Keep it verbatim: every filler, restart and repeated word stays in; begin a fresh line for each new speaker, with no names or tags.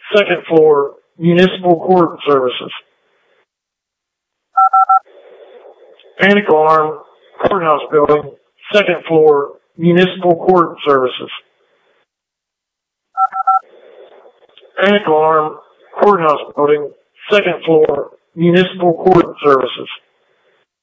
second floor, municipal court services. Panic alarm, courthouse building, second floor, municipal court services. Panic alarm, courthouse building, second floor, municipal court services.